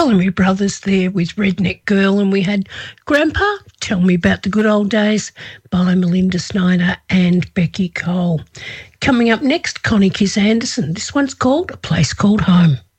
Bellamy Brothers there with Redneck Girl, and we had Grandpa, Tell Me About the Good Old Days by Melinda Snyder and Becky Cole. Coming up next, Connie Kiss Anderson. This one's called A Place Called Home.